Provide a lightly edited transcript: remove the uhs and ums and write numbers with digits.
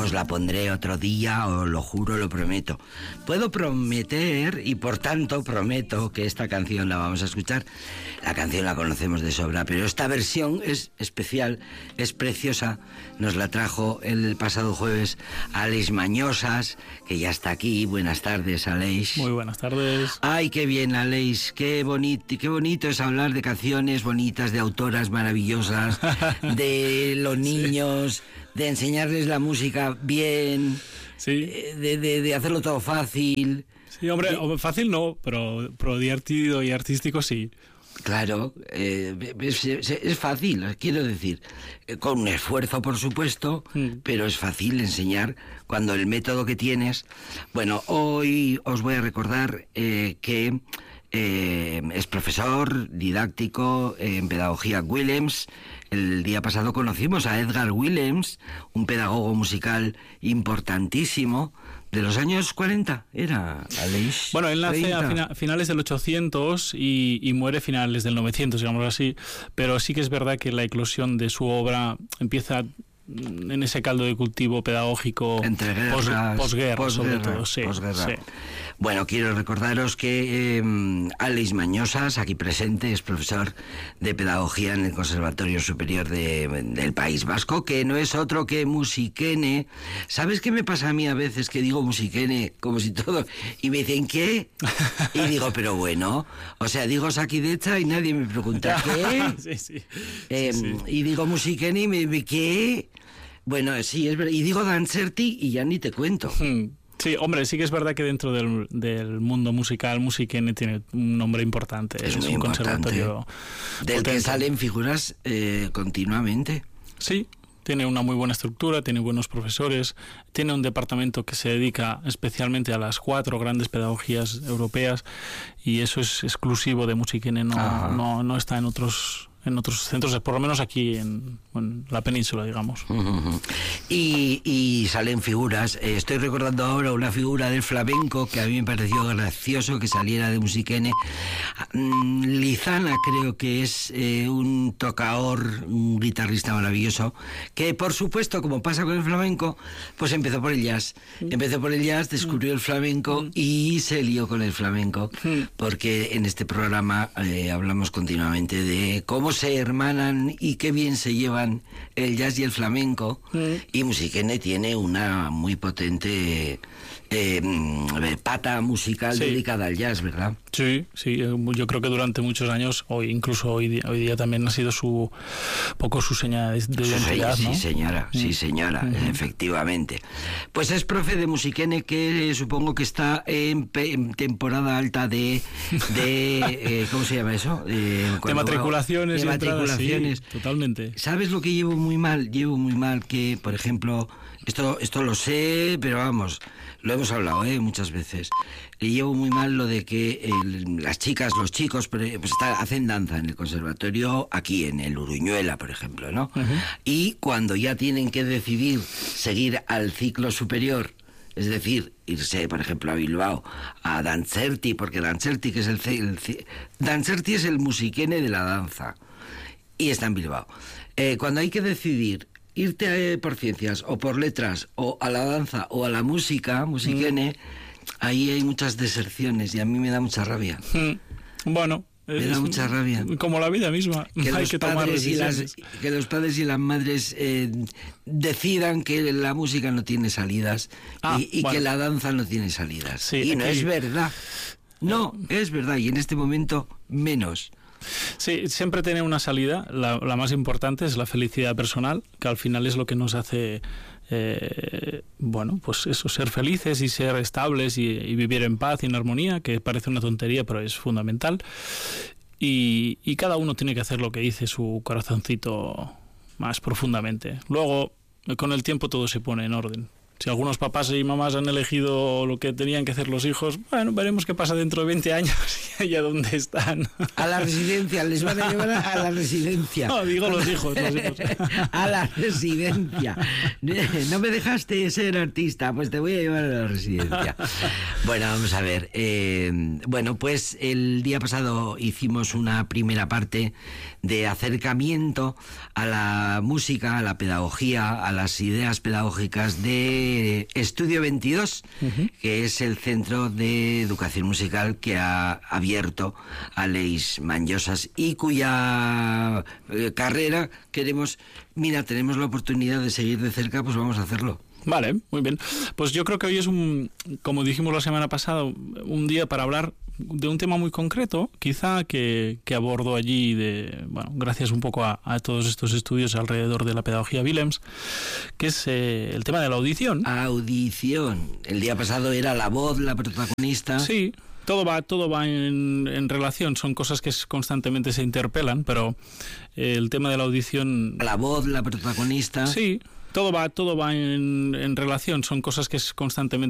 os la pondré otro día, os lo juro, lo prometo. Puedo prometer, y por tanto prometo, que esta canción la vamos a escuchar. La canción la conocemos de sobra, pero esta versión es especial, es preciosa. Nos la trajo el pasado jueves Aleix Mañosas, que ya está aquí. Buenas tardes, Aleix. Muy buenas tardes. Ay, qué bien, Aleix, qué bonito es hablar de canciones bonitas, de autoras maravillosas, de los niños, de enseñarles la música bien, sí. de hacerlo todo fácil. Sí, hombre, fácil no, pero divertido y artístico sí. Claro, es fácil, quiero decir, con un esfuerzo por supuesto, pero es fácil enseñar cuando el método que tienes. Bueno, hoy os voy a recordar que es profesor didáctico en pedagogía Willems. El día pasado conocimos a Edgar Willems, un pedagogo musical importantísimo. ¿De los años 40 era, Aleix? Bueno, él nace a finales del 800 y muere a finales del 900, digamos así, pero sí que es verdad que la eclosión de su obra empieza en ese caldo de cultivo pedagógico entre guerras, posguerra, sobre todo. Sí, posguerra. Sí. Bueno, quiero recordaros que Aleix Mañosas, aquí presente, es profesor de pedagogía en el Conservatorio Superior del País Vasco, que no es otro que Musikene. ¿Sabes qué me pasa a mí a veces que digo Musikene como si todo... Y me dicen, ¿qué? Y digo, pero bueno, o sea, digo Osakidetza y nadie me pregunta, ¿qué? Sí. Y digo Musikene y me ¿qué? Bueno, sí, es verdad. Y digo Dancerti y ya ni te cuento. Sí, hombre, sí que es verdad que dentro del mundo musical, Musikene tiene un nombre importante. Es muy un importante. Conservatorio del potente. Que salen figuras continuamente. Sí, tiene una muy buena estructura, tiene buenos profesores, tiene un departamento que se dedica especialmente a las 4 grandes pedagogías europeas y eso es exclusivo de Musikene, no está en otros centros, por lo menos aquí en la península, digamos. Y salen figuras. Estoy recordando ahora una figura del flamenco que a mí me pareció gracioso que saliera de Musikene. Lizana creo que es un tocador, un guitarrista maravilloso, que por supuesto, como pasa con el flamenco, pues empezó por el jazz. Descubrió el flamenco y se lió con el flamenco, porque en este programa hablamos continuamente de cómo se hermanan y qué bien se llevan el jazz y el flamenco. Y Musikene tiene una muy potente pata musical dedicada al jazz, ¿verdad? Sí, yo creo que durante muchos años, incluso hoy día también ha sido su seña de identidad, ¿no? Sí, señora, efectivamente. Pues es profe de Musikene, que supongo que está en temporada alta de ¿cómo se llama eso? De matriculaciones. Sí, totalmente. ¿Sabes lo que llevo muy mal? Llevo muy mal que, por ejemplo, esto lo sé, pero vamos, lo hemos hablado muchas veces. Llevo muy mal lo de que las chicas, los chicos, pues hacen danza en el conservatorio, aquí en el Uruñuela, por ejemplo, ¿no? Y cuando ya tienen que decidir seguir al ciclo superior, es decir, irse, por ejemplo, a Bilbao, a Dancerti, porque Dancerti, que es Dancerti es el Musikene de la danza, y está en Bilbao. Cuando hay que decidir irte por ciencias o por letras o a la danza o a la música, Musikene, ahí hay muchas deserciones y a mí me da mucha rabia. Bueno, me da mucha rabia. Como la vida misma. Hay que tomar decisiones. Que los padres y las madres decidan que la música no tiene salidas y que la danza no tiene salidas. Sí, y no es verdad. No, es verdad. Y en este momento, menos. Sí, siempre tiene una salida. La más importante es la felicidad personal, que al final es lo que nos hace pues eso, ser felices y ser estables y vivir en paz y en armonía, que parece una tontería pero es fundamental, y cada uno tiene que hacer lo que dice su corazoncito más profundamente. Luego, con el tiempo todo se pone en orden, Si algunos papás y mamás han elegido lo que tenían que hacer los hijos, bueno, veremos qué pasa dentro de 20 años y a dónde están. A la residencia, les van a llevar a la residencia. No, digo los hijos. A la residencia. No me dejaste ser artista, pues te voy a llevar a la residencia. Bueno, vamos a ver. Bueno, pues el día pasado hicimos una primera parte de acercamiento a la música, a la pedagogía, a las ideas pedagógicas de Estudio 22, que es el centro de educación musical que ha abierto Aleix Manllosas y cuya carrera tenemos la oportunidad de seguir de cerca, pues vamos a hacerlo. Vale, muy bien. Pues yo creo que hoy es como dijimos la semana pasada, un día para hablar de un tema muy concreto, quizá que abordo allí, gracias un poco a todos estos estudios alrededor de la pedagogía Willems, que es el tema de la audición. Audición. El día pasado era la voz, la protagonista. Sí. Todo va en relación, son cosas que constantemente se interpelan, pero el tema de la audición... La voz, la protagonista. Sí, todo va en relación, son cosas que constantemente